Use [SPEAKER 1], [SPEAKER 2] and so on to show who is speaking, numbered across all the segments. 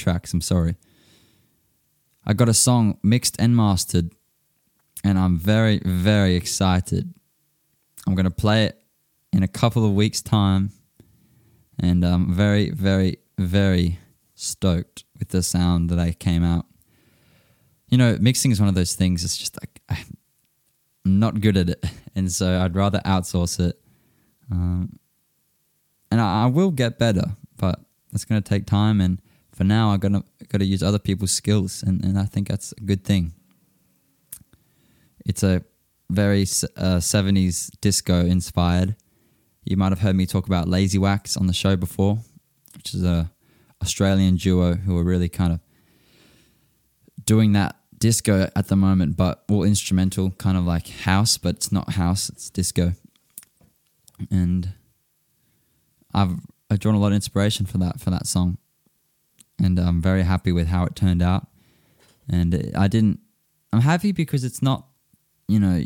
[SPEAKER 1] tracks. I'm sorry. I got a song mixed and mastered, and I'm very, very excited. I'm going to play it in a couple of weeks' time, and I'm very, very, very stoked with the sound that I came out. You know, mixing is one of those things, it's just like, I'm not good at it, and so I'd rather outsource it. And I will get better, but it's going to take time, and for now I've got to use other people's skills, and I think that's a good thing. It's a very 70s disco inspired. You might have heard me talk about Lazy Wax on the show before, which is a Australian duo who are really kind of doing that disco at the moment, but all instrumental, kind of like house, but it's not house, it's disco. And I've drawn a lot of inspiration for that song, and I'm very happy with how it turned out. And I'm happy because it's not, you know,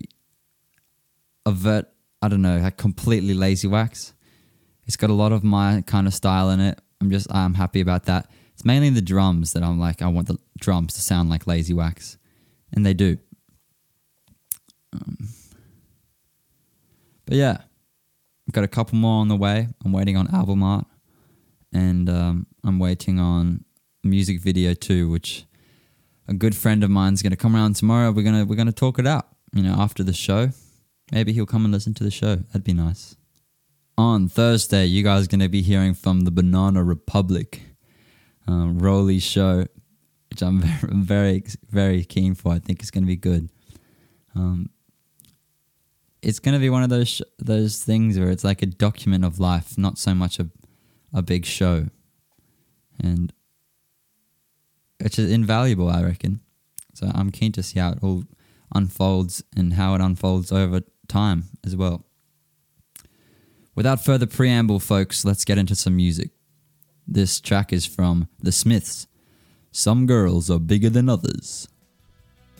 [SPEAKER 1] like completely Lazy Wax. It's got a lot of my kind of style in it. I'm happy about that. It's mainly the drums that I'm like, I want the drums to sound like Lazy Wax, and they do. But yeah, I've got a couple more on the way. I'm waiting on album art, and I'm waiting on music video too, which a good friend of mine's going to come around tomorrow. We're gonna talk it out, you know, after the show. Maybe he'll come and listen to the show. That'd be nice. On Thursday, you guys are going to be hearing from the Banana Republic, Rolly's show, which I'm very, very keen for. I think it's going to be good. It's going to be one of those things where it's like a document of life, not so much a big show. And it's invaluable, I reckon. So I'm keen to see how it all unfolds and how it unfolds over time as well. Without further preamble, folks, let's get into some music. This track is from The Smiths. Some Girls Are Bigger Than Others.